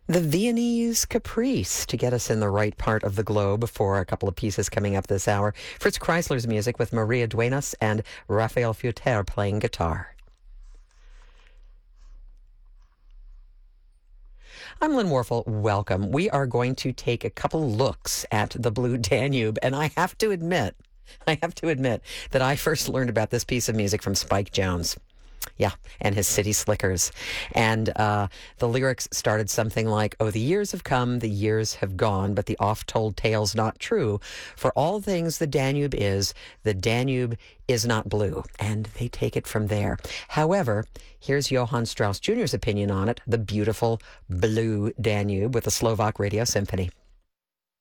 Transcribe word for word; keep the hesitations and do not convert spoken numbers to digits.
The Viennese Caprice to get us in the right part of the globe for a couple of pieces coming up this hour. Fritz Kreisler's music with Maria Duenas and Raphael Futer playing guitar. I'm Lynn Warfel. Welcome. We are going to take a couple looks at the Blue Danube, and I have to admit, I have to admit that I first learned about this piece of music from Spike Jones. Yeah, and his City Slickers. And uh, the lyrics started something like, "Oh, the years have come, the years have gone, but the oft-told tale's not true. For all things the Danube is, the Danube is not blue." And they take it from there. However, here's Johann Strauss Junior's opinion on it, the beautiful Blue Danube with the Slovak Radio Symphony.